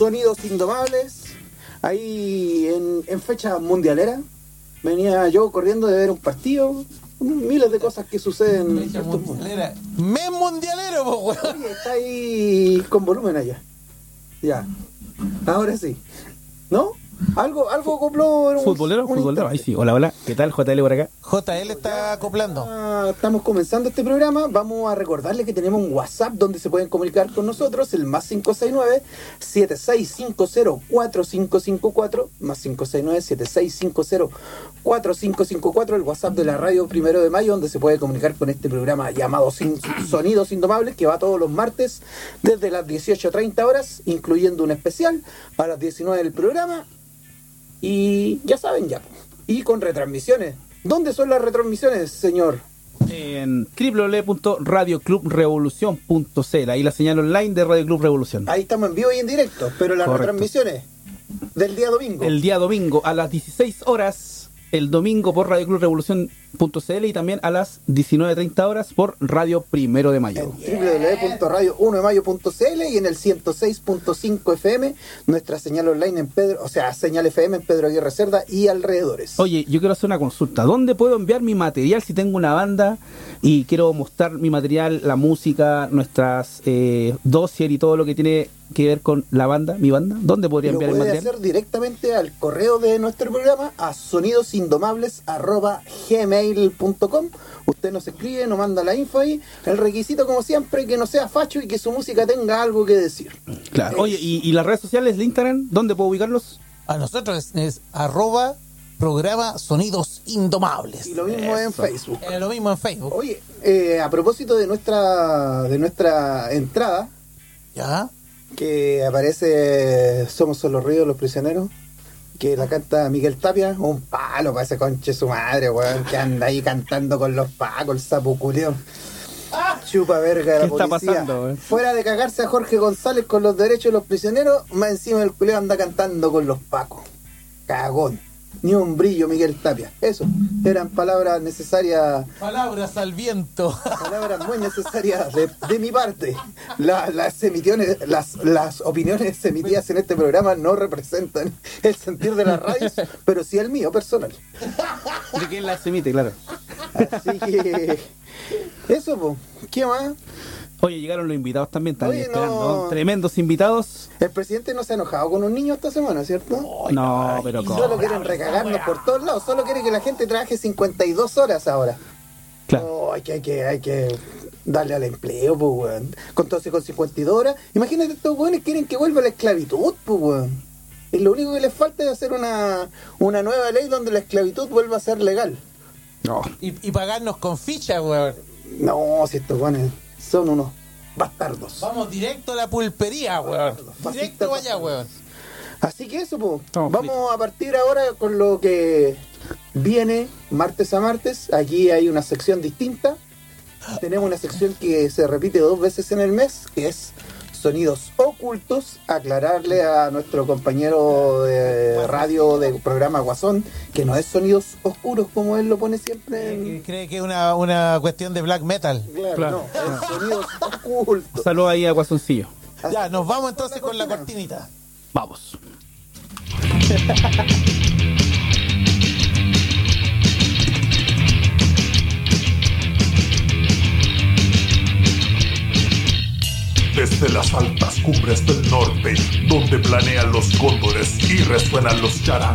Sonidos Indomables. Ahí en fecha mundialera. Venía yo corriendo de ver un partido. Miles de cosas que suceden. Fecha mundialera. ¡Mes mundialero, po, weón! Oye, está ahí con volumen allá. Ya. Ahora sí. ¿No? Algo acopló. Futbolero, ahí sí. Hola, ¿qué tal? JL por acá. JL está acoplando. Estamos comenzando este programa. Vamos a recordarles que tenemos un WhatsApp donde se pueden comunicar con nosotros, el más 569-7650-4554, más 569-7650-4554, el WhatsApp de la radio 1 de Mayo, donde se puede comunicar con este programa llamado Sonidos Indomables, que va todos los martes desde las 18:30 horas, incluyendo un especial a las 19 del programa. Y ya saben ya. Y con retransmisiones. ¿Dónde son las retransmisiones, señor? En www.radioclubrevolucion.cl. Ahí la señal online de Radio Club Revolución. Ahí estamos en vivo y en directo. Pero las retransmisiones del día domingo. El día domingo a las 16 horas. El domingo por radioclubrevolucion.cl y también a las 19:30 horas por Radio 1 de Mayo. En www.radio1demayo.cl y en el 106.5 FM, nuestra señal online en señal FM en Pedro Aguirre Cerda y alrededores. Oye, yo quiero hacer una consulta. ¿Dónde puedo enviar mi material si tengo una banda y quiero mostrar mi material, la música, nuestras dossier y todo lo que tiene que ver con la banda, mi banda? ¿Dónde podría enviar el material? Lo puede hacer directamente al correo de nuestro programa a sonidosindomables@gmail.com. Usted nos escribe, nos manda la info ahí. El requisito, como siempre, que no sea facho y que su música tenga algo que decir. Claro. Oye, ¿y las redes sociales de Instagram? ¿Dónde puedo ubicarlos? A nosotros es @programa Sonidos Indomables. Y lo mismo en Facebook. Lo mismo en Facebook. Oye, a propósito de nuestra entrada, ¿ya? Que aparece Somos Solo Ríos los Prisioneros, que la canta Miguel Tapia, un palo para ese conche su madre, weón, que anda ahí cantando con los pacos, el sapo culeo. Chupa verga de la policía. ¿Qué está pasando, weón? Fuera de cagarse a Jorge González con los derechos de los prisioneros, más encima el culeo anda cantando con los pacos. Cagón. Ni un brillo, Miguel Tapia. Eso, eran palabras necesarias. Palabras al viento. Palabras muy necesarias de mi parte. Las opiniones emitidas en este programa no representan el sentir de las radios, pero sí el mío personal. ¿De quién las emite? Claro. Así que eso, po. ¿Qué más? Oye, llegaron los invitados también, están esperando. No. Tremendos invitados. El presidente no se ha enojado con un niño esta semana, ¿cierto? No, pero ¿cómo? Solo quieren recagarnos por todos lados. Solo quieren que la gente trabaje 52 horas ahora. Claro. No, hay que darle al empleo, pues, weón. Con 52 horas. Imagínate, estos weones quieren que vuelva la esclavitud, pues, weón. Y lo único que les falta es hacer una nueva ley donde la esclavitud vuelva a ser legal. No. Y pagarnos con ficha, weón. No, si estos weones son unos bastardos. Vamos directo a la pulpería, weón. Directo para allá, weón. Así que eso, pues. Vamos a partir ahora con lo que viene martes a martes. Aquí hay una sección distinta. Tenemos una sección que se repite 2 veces en el mes, que es Sonidos Ocultos. Aclararle a nuestro compañero de radio del programa Guasón que no es Sonidos Oscuros como él lo pone siempre. Cree que es una cuestión de black metal. Claro. No, es Sonidos Ocultos. Saludos ahí a Guasoncillo. Ya, nos vamos entonces con la cortinita. Vamos. Desde las altas cumbres del norte, donde planean los cóndores y resuenan los charangos,